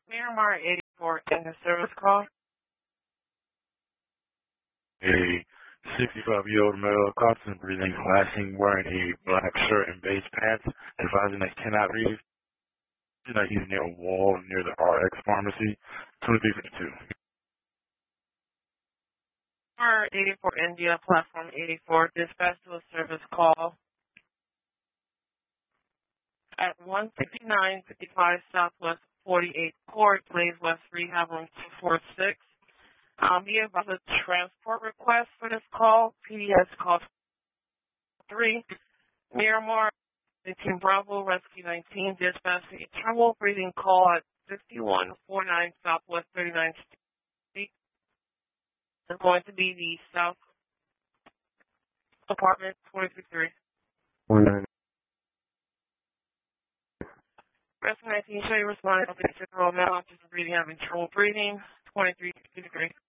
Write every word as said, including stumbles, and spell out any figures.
Miramar eighty-four in the service call. A sixty-five-year-old male, constant breathing, flashing, wearing a black shirt and beige pants, advising that cannot read, that he's near a wall near the R X pharmacy, twenty-three fifty-two. Miramar eighty-four India, platform eighty-four, dispatch to a service call at one fifty-nine fifty-five Southwest forty-eighth Court, Blaze West Rehab, room two forty-six. Um, he about a transport request for this call. P D S call three. Miramar eighteen Bravo, Rescue nineteen, dispatch a trouble breathing call at fifty-one forty-nine Southwest thirty-ninth Street. It's going to be the South Apartment twenty-three three. Rescue nineteen, show you responding to the general male, just breathing, having trouble breathing, twenty-three fifty-three.